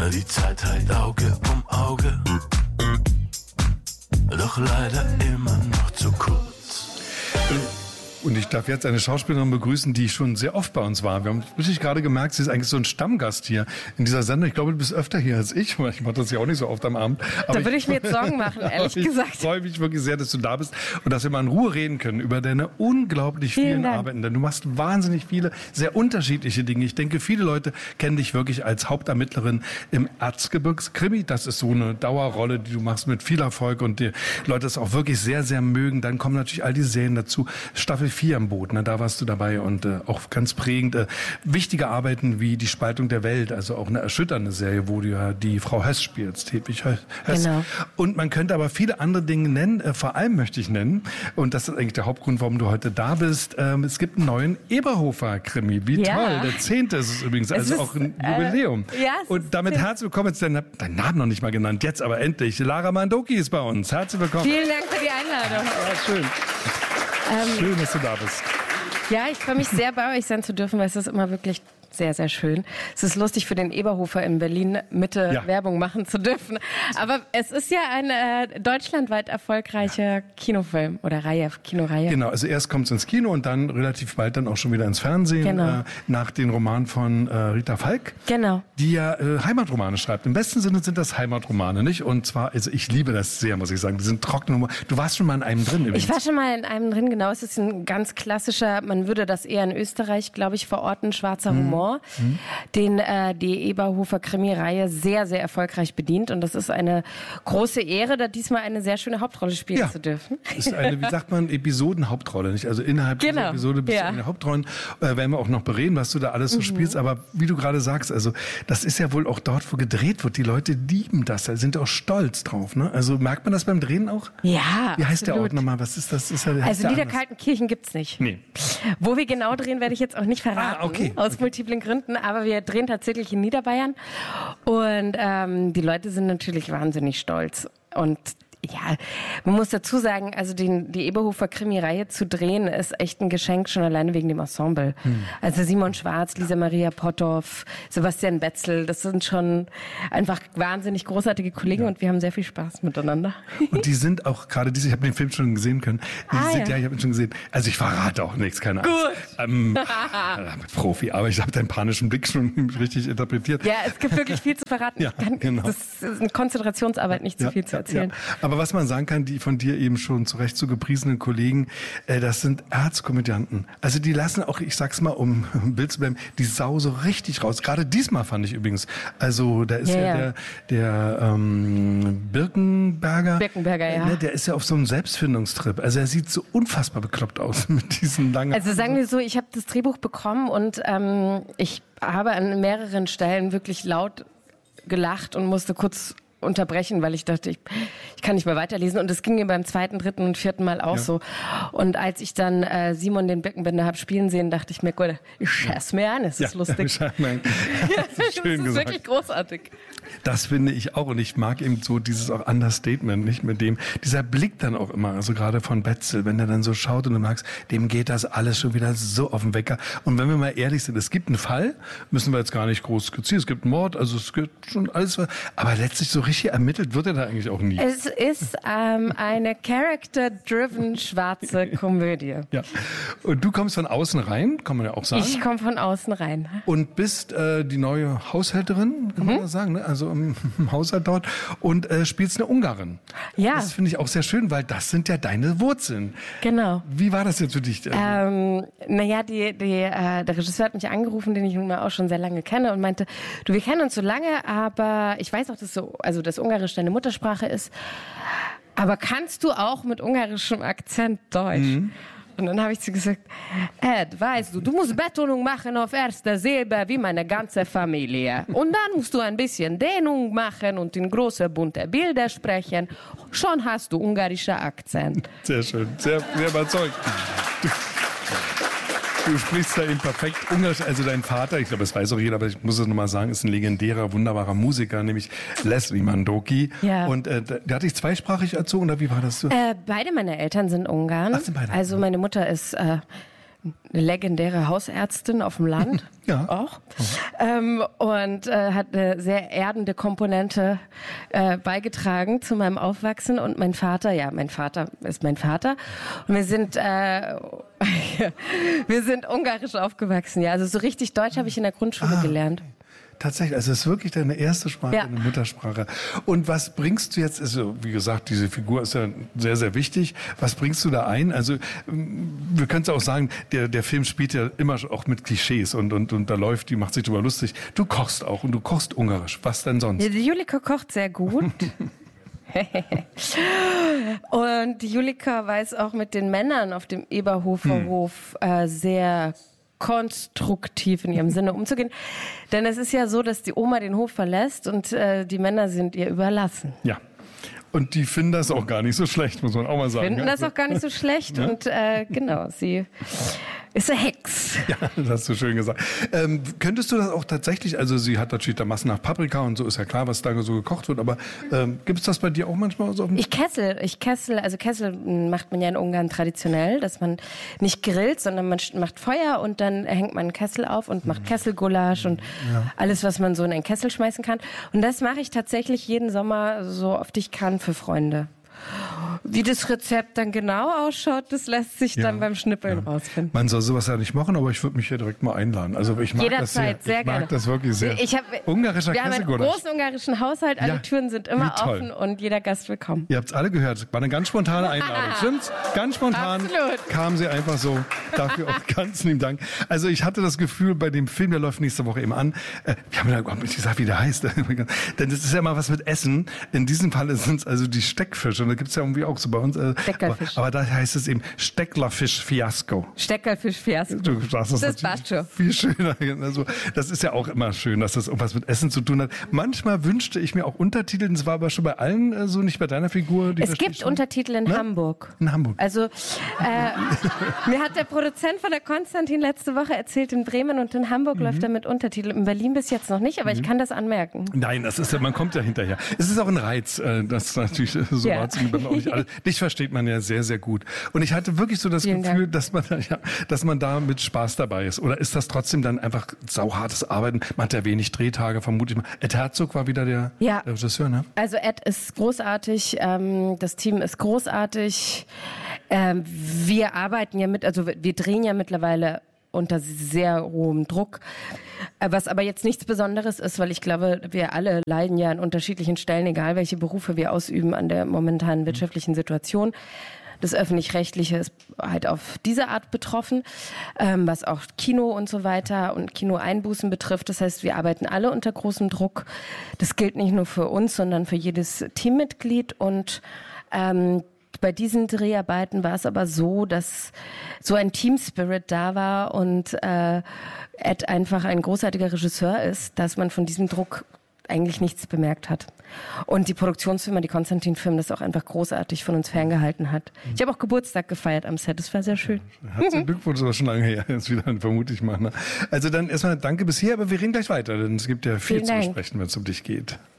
Die Zeit halt Auge um Auge, doch leider immer noch zu kurz. Und ich darf jetzt eine Schauspielerin begrüßen, die schon sehr oft bei uns war. Wir haben wirklich gerade gemerkt, sie ist eigentlich so ein Stammgast hier in dieser Sendung. Ich glaube, du bist öfter hier als ich, weil ich mache das ja auch nicht so oft am Abend. Aber da würde ich mir jetzt Sorgen machen, ehrlich gesagt. Ich freue mich wirklich sehr, dass du da bist und dass wir mal in Ruhe reden können über deine unglaublich vielen Arbeiten. Denn du machst wahnsinnig viele, sehr unterschiedliche Dinge. Ich denke, viele Leute kennen dich wirklich als Hauptermittlerin im Erzgebirgskrimi. Das ist so eine Dauerrolle, die du machst mit viel Erfolg und die Leute das auch wirklich sehr, sehr mögen. Dann kommen natürlich all die Serien dazu. Staffel 4 am Boot, da warst du dabei und auch ganz prägend. Wichtige Arbeiten wie Die Spaltung der Welt, also auch eine erschütternde Serie, wo du ja die Frau Höss spielst, Hedwig Höss. Genau. Und man könnte aber viele andere Dinge nennen, vor allem möchte ich nennen, und das ist eigentlich der Hauptgrund, warum du heute da bist, es gibt einen neuen Eberhofer-Krimi. Wie toll, der 10. ist es übrigens, also auch ein Jubiläum. Ja, und damit herzlich willkommen, jetzt dein Namen noch nicht mal genannt, jetzt aber endlich. Lara Mandoki ist bei uns. Herzlich willkommen. Vielen Dank für die Einladung. Ja, schön. Schön, dass du da bist. Ja, ich freue mich sehr, bei euch sein zu dürfen, weil es ist immer wirklich sehr, sehr schön. Es ist lustig, für den Eberhofer in Berlin Mitte Werbung machen zu dürfen. Aber es ist ja ein deutschlandweit erfolgreicher Kinofilm oder Kinoreihe. Genau, also erst kommt es ins Kino und dann relativ bald dann auch schon wieder ins Fernsehen. Nach den Romanen von Rita Falk. Genau. Die ja Heimatromane schreibt. Im besten Sinne sind das Heimatromane, nicht? Und zwar, also ich liebe das sehr, muss ich sagen. Die sind trockene Humor. Du warst schon mal in einem drin übrigens. Ich war schon mal in einem drin, genau. Es ist ein ganz klassischer, man würde das eher in Österreich, glaube ich, verorten, schwarzer Humor. Den die Eberhofer Krimi-Reihe sehr, sehr erfolgreich bedient. Und das ist eine große Ehre, da diesmal eine sehr schöne Hauptrolle spielen zu dürfen. Das ist eine, wie sagt man, Episodenhauptrolle, nicht? Also innerhalb dieser Episode bist du eine Hauptrolle. Werden wir auch noch bereden, was du da alles so spielst. Aber wie du gerade sagst, also das ist ja wohl auch dort, wo gedreht wird. Die Leute lieben das, da sind auch stolz drauf. Ne? Also merkt man das beim Drehen auch? Ja, wie heißt der Ort nochmal? Was ist das? Also Niederkaltenkirchen gibt's nicht. Nee. Wo wir genau drehen, werde ich jetzt auch nicht verraten. Aus multiplen Gründen. Aber wir drehen tatsächlich in Niederbayern. Und die Leute sind natürlich wahnsinnig stolz. Und ja, man muss dazu sagen, also die Eberhofer Krimi-Reihe zu drehen, ist echt ein Geschenk, schon alleine wegen dem Ensemble. Also Simon Schwarz, Lisa Maria Potthoff, Sebastian Betzel, das sind schon einfach wahnsinnig großartige Kollegen und wir haben sehr viel Spaß miteinander. Und die sind auch gerade diese, ich habe den Film schon gesehen können, ich habe ihn schon gesehen. Also ich verrate auch nichts, keine Angst. Profi, aber ich habe deinen panischen Blick schon richtig interpretiert. Ja, es gibt wirklich viel zu verraten. Das ist eine Konzentrationsarbeit, nicht zu viel zu erzählen. Aber was man sagen kann, die von dir eben schon zu Recht so gepriesenen Kollegen, das sind Erzkomödianten. Also die lassen auch, ich sag's mal, um im Bild zu bleiben, die Sau so richtig raus. Gerade diesmal fand ich übrigens. Also da ist der Birkenberger. Ja. Der ist ja auf so einem Selbstfindungstrip. Also er sieht so unfassbar bekloppt aus mit diesen langen... Also sagen wir so, ich habe das Drehbuch bekommen und ich habe an mehreren Stellen wirklich laut gelacht und musste kurz unterbrechen, weil ich dachte, ich kann nicht mehr weiterlesen. Und es ging mir beim 2., 3. und 4. Mal auch so. Und als ich dann Simon den Birkenbinder habe spielen sehen, dachte ich mir, gut, ich scheiß mir an, es ist lustig. Das ist schön das ist wirklich großartig. Das finde ich auch. Und ich mag eben so dieses auch Understatement, nicht mit dem, dieser Blick dann auch immer, also gerade von Betzel, wenn der dann so schaut und du magst, dem geht das alles schon wieder so auf den Wecker. Und wenn wir mal ehrlich sind, es gibt einen Fall, müssen wir jetzt gar nicht groß skizzieren, es gibt einen Mord, also es gibt schon alles, aber letztlich so richtig ermittelt wird er da eigentlich auch nie. Es ist eine character-driven schwarze Komödie. Ja. Und du kommst von außen rein, kann man ja auch sagen. Ich komme von außen rein. Und bist die neue Haushälterin, kann man das sagen, ne? Also im Haushalt dort und spielst eine Ungarin. Ja. Das finde ich auch sehr schön, weil das sind ja deine Wurzeln. Genau. Wie war das jetzt für dich? Naja, der Regisseur hat mich angerufen, den ich nun mal auch schon sehr lange kenne und meinte, du, wir kennen uns so lange, aber ich weiß auch, dass Ungarisch deine Muttersprache ist, aber kannst du auch mit ungarischem Akzent Deutsch? Und dann habe ich zu gesagt, Ed, weißt du musst Betonung machen auf erster Silbe wie meine ganze Familie. Und dann musst du ein bisschen Dehnung machen und in große bunte Bilder sprechen. Schon hast du ungarischer Akzent. Sehr schön, sehr, sehr überzeugt. Du sprichst da eben perfekt Ungarisch. Also dein Vater, ich glaube, das weiß auch jeder, aber ich muss es nochmal sagen, ist ein legendärer, wunderbarer Musiker, nämlich Leslie Mandoki. Ja. Und der hat dich zweisprachig erzogen, oder wie war das so? Beide meine Eltern sind Ungarn. Ach, sind beide. Also meine Mutter ist eine legendäre Hausärztin auf dem Land. Ja. Auch. Und hat eine sehr erdende Komponente beigetragen zu meinem Aufwachsen. Und mein Vater ist mein Vater. Und wir sind ungarisch aufgewachsen. Ja, also so richtig Deutsch habe ich in der Grundschule gelernt. Tatsächlich, also es ist wirklich deine erste Sprache, deine Muttersprache. Und was bringst du jetzt, also wie gesagt, diese Figur ist ja sehr, sehr wichtig. Was bringst du da ein? Also wir können es auch sagen, der Film spielt ja immer auch mit Klischees und da läuft, die macht sich drüber lustig. Du kochst auch und du kochst ungarisch. Was denn sonst? Ja, die Julika kocht sehr gut. Und die Julika weiß auch mit den Männern auf dem Eberhofer Hof sehr konstruktiv in ihrem Sinne umzugehen. Denn es ist ja so, dass die Oma den Hof verlässt und die Männer sind ihr überlassen. Ja. Und die finden das auch gar nicht so schlecht, muss man auch mal sagen. Finden das auch gar nicht so schlecht. Ja? Und genau, sie ist eine Hex. Ja, das hast du schön gesagt. Könntest du das auch tatsächlich, also sie hat natürlich da massenhaft Paprika und so, ist ja klar, was da so gekocht wird, aber gibt es das bei dir auch manchmal so? Ich kessel, also Kessel macht man ja in Ungarn traditionell, dass man nicht grillt, sondern man macht Feuer und dann hängt man einen Kessel auf und macht Kesselgulasch und alles, was man so in einen Kessel schmeißen kann. Und das mache ich tatsächlich jeden Sommer so oft ich kann für Freunde. Wie das Rezept dann genau ausschaut, das lässt sich dann beim Schnippeln rausfinden. Man soll sowas ja nicht machen, aber ich würde mich hier direkt mal einladen. Also ich mag jederzeit, das sehr. Ich mag gerne. das wirklich sehr. Ungarischer Wir haben einen großen ungarischen Haushalt, alle Türen sind immer offen und jeder Gast willkommen. Ihr habt es alle gehört, war eine ganz spontane Einladung. Stimmt's? Ganz spontan kam sie einfach so. Dafür auch ganz lieben Dank. Also ich hatte das Gefühl bei dem Film, der läuft nächste Woche eben an. Wir haben ja nicht gesagt, wie der heißt. Denn das ist ja immer was mit Essen. In diesem Fall sind es also die Steckfische. Und da gibt es ja irgendwie auch so bei uns. Aber da heißt es eben Stecklerfisch-Fiasko. Stecklerfisch-Fiasko. Das passt schon. Viel schöner. Also, das ist ja auch immer schön, dass das irgendwas mit Essen zu tun hat. Manchmal wünschte ich mir auch Untertitel. Das war aber schon bei allen so, nicht bei deiner Figur. Es gibt Untertitel in Hamburg. In Hamburg. Also mir hat der Produzent von der Konstantin letzte Woche erzählt, in Bremen und in Hamburg läuft er mit Untertiteln. In Berlin bis jetzt noch nicht, aber ich kann das anmerken. Nein, das ist ja, man kommt ja hinterher. Es ist auch ein Reiz, das natürlich so war es auch nicht alles. Dich versteht man ja sehr, sehr gut. Und ich hatte wirklich so das Gefühl, dass man da mit Spaß dabei ist. Oder ist das trotzdem dann einfach sauhartes Arbeiten? Man hat ja wenig Drehtage, vermute ich mal. Ed Herzog war wieder der Regisseur, ne? Also Ed ist großartig, das Team ist großartig. Wir arbeiten ja wir drehen ja mittlerweile unter sehr hohem Druck. Was aber jetzt nichts Besonderes ist, weil ich glaube, wir alle leiden ja an unterschiedlichen Stellen, egal welche Berufe wir ausüben, an der momentanen wirtschaftlichen Situation. Das Öffentlich-Rechtliche ist halt auf diese Art betroffen, was auch Kino und so weiter und Kinoeinbußen betrifft. Das heißt, wir arbeiten alle unter großem Druck. Das gilt nicht nur für uns, sondern für jedes Teammitglied. Und bei diesen Dreharbeiten war es aber so, dass so ein Team-Spirit da war und Ed einfach ein großartiger Regisseur ist, dass man von diesem Druck eigentlich nichts bemerkt hat. Und die Produktionsfirma, die Konstantin-Film, das auch einfach großartig von uns ferngehalten hat. Ich habe auch Geburtstag gefeiert am Set, das war sehr schön. Herzlichen Glückwunsch, das war schon lange her, jetzt wieder, vermute ich mal. Ne? Also dann erstmal danke bis hier, aber wir reden gleich weiter, denn es gibt ja viel zu besprechen, wenn es um dich geht.